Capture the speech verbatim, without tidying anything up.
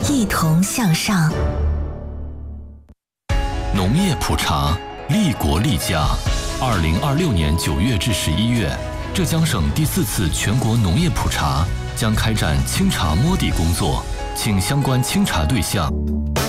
一同向上。 农业普查，利国利家。二零二六年九月至十一月，浙江省第四次全国农业普查将开展清查摸底工作，请相关清查对象